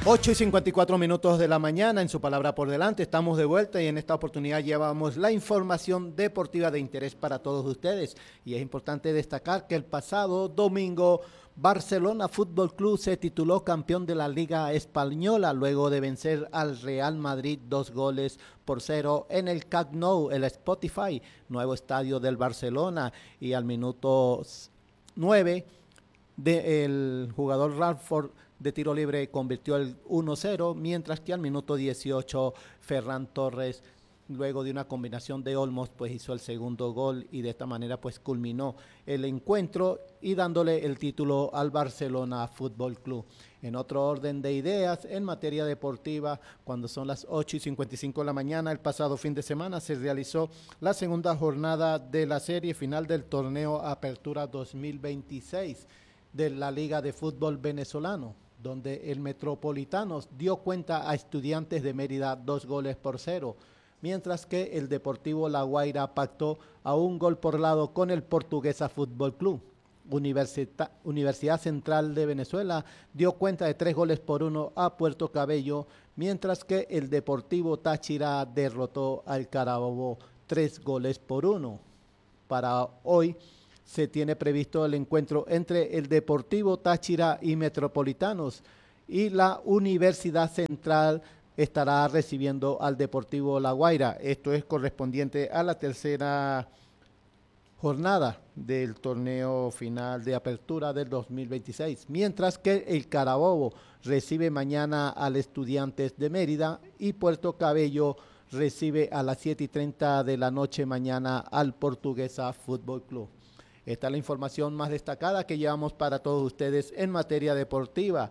8:54 de la mañana, en su palabra por delante, estamos de vuelta y en esta oportunidad llevamos la información deportiva de interés para todos ustedes. Y es importante destacar que el pasado domingo Barcelona Fútbol Club se tituló campeón de la Liga Española luego de vencer al Real Madrid 2-0 en el Camp Nou, el Spotify, nuevo estadio del Barcelona, y al minuto 9 el jugador Rashford de tiro libre convirtió el 1-0, mientras que al minuto 18 Ferran Torres, luego de una combinación de Olmos, pues hizo el segundo gol y de esta manera pues culminó el encuentro y dándole el título al Barcelona Fútbol Club. En otro orden de ideas, en materia deportiva, cuando son las 8:55 de la mañana, el pasado fin de semana se realizó la segunda jornada de la serie final del torneo Apertura 2026 de la Liga de Fútbol Venezolano, donde el Metropolitanos dio cuenta a Estudiantes de Mérida 2-0, mientras que el Deportivo La Guaira pactó a 1 gol por lado con el Portuguesa Fútbol Club. Universidad Central de Venezuela dio cuenta de 3-1 a Puerto Cabello, mientras que el Deportivo Táchira derrotó al Carabobo 3-1. Para hoy se tiene previsto el encuentro entre el Deportivo Táchira y Metropolitanos, y la Universidad Central estará recibiendo al Deportivo La Guaira. Esto es correspondiente a la tercera jornada del torneo final de apertura del 2026, mientras que el Carabobo recibe mañana al Estudiantes de Mérida y Puerto Cabello recibe a las 7:30 de la noche mañana al Portuguesa Fútbol Club. Esta es la información más destacada que llevamos para todos ustedes en materia deportiva.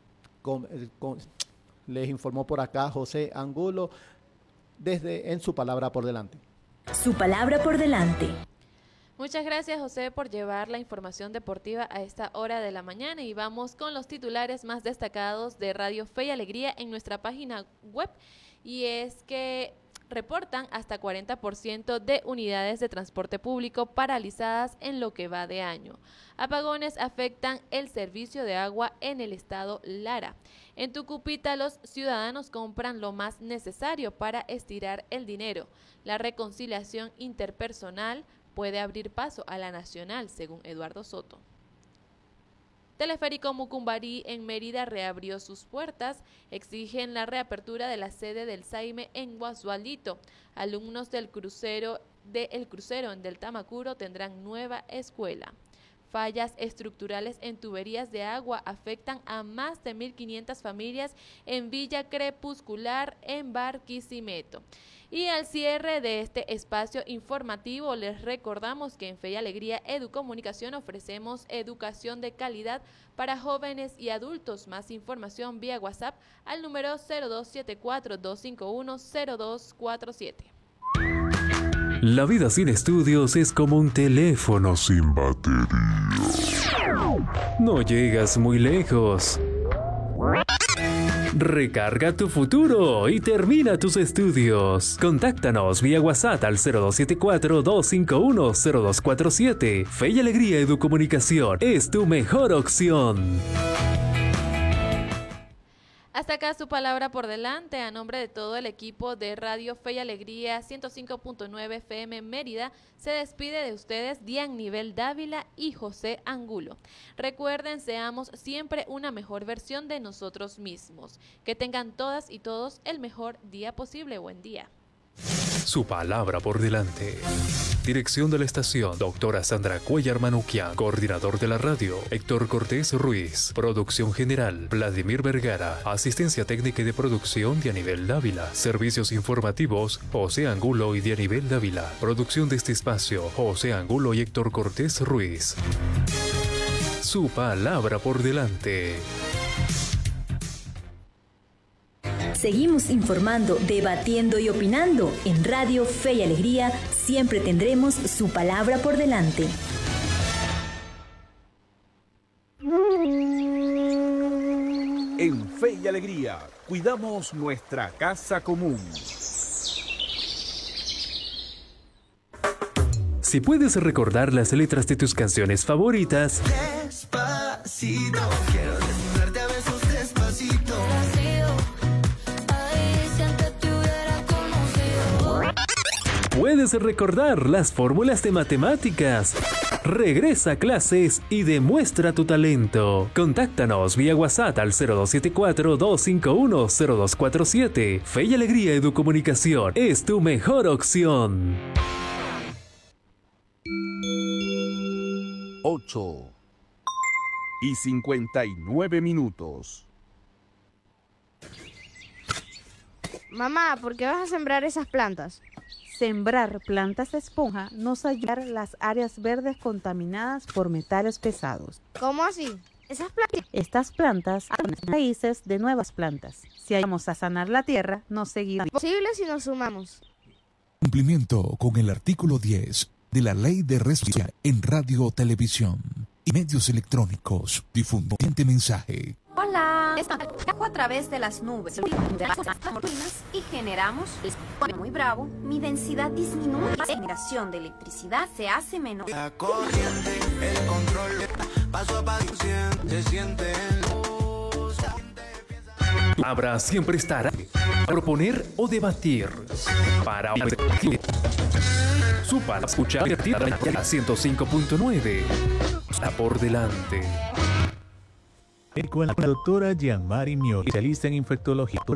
Les informó por acá José Angulo desde En Su Palabra por Delante. Su Palabra por Delante. Muchas gracias, José, por llevar la información deportiva a esta hora de la mañana, y vamos con los titulares más destacados de Radio Fe y Alegría en nuestra página web, y es que reportan hasta 40% de unidades de transporte público paralizadas en lo que va de año. Apagones afectan el servicio de agua en el estado Lara. En Tucupita, los ciudadanos compran lo más necesario para estirar el dinero. La reconciliación interpersonal puede abrir paso a la nacional, según Eduardo Soto. Teleférico Mucumbarí en Mérida reabrió sus puertas, exigen la reapertura de la sede del SAIME en Guasualito. Alumnos del crucero del Tamacuro tendrán nueva escuela. Fallas estructurales en tuberías de agua afectan a más de 1.500 familias en Villa Crepuscular en Barquisimeto. Y al cierre de este espacio informativo, les recordamos que en Fe y Alegría Educomunicación ofrecemos educación de calidad para jóvenes y adultos. Más información vía WhatsApp al número 0274-251-0247. La vida sin estudios es como un teléfono sin batería. No llegas muy lejos. Recarga tu futuro y termina tus estudios. Contáctanos vía WhatsApp al 0274-251-0247. Fe y Alegría Educomunicación es tu mejor opción. Hasta acá Su Palabra por Delante. A nombre de todo el equipo de Radio Fe y Alegría 105.9 FM Mérida, se despide de ustedes Dian Nivel Dávila y José Angulo. Recuerden, seamos siempre una mejor versión de nosotros mismos. Que tengan todas y todos el mejor día posible. Buen día. Su Palabra por Delante. Dirección de la estación, doctora Sandra Cuellar Manuquian. Coordinador de la radio, Héctor Cortés Ruiz. Producción general, Vladimir Vergara. Asistencia técnica y de producción, Dianibel Dávila. Servicios informativos, José Angulo y Dianibel Dávila. Producción de este espacio, José Angulo y Héctor Cortés Ruiz. Su Palabra por Delante. Seguimos informando, debatiendo y opinando. En Radio Fe y Alegría siempre tendremos Su Palabra por Delante. En Fe y Alegría cuidamos nuestra casa común. Si puedes recordar las letras de tus canciones favoritas, Despacito, quiero desnudarte a besos despacito. puedes recordar las fórmulas de matemáticas. Regresa a clases y demuestra tu talento. Contáctanos vía WhatsApp al 0274-251-0247. Fe y Alegría Educomunicación es tu mejor opción. 8:59. Mamá, ¿por qué vas a sembrar esas plantas? Sembrar plantas de esponja nos ayuda a las áreas verdes contaminadas por metales pesados. ¿Cómo así? Estas plantas son raíces de nuevas plantas. Si ayudamos a sanar la tierra, nos seguirá. Posible si nos sumamos. Cumplimiento con el artículo 10 de la Ley de Restitución en Radio, Televisión y medios electrónicos. Difundiente mensaje. Hola, viajo a través de las nubes y generamos muy bravo. Mi densidad disminuye. La generación de electricidad se hace menor. La corriente, el control, paso a paso se siente en luz. Habrá siempre estará a proponer o debatir. Para su para escuchar a 105.9. Está por delante. Con la doctora Jean-Marie Miot, especialista en infectología.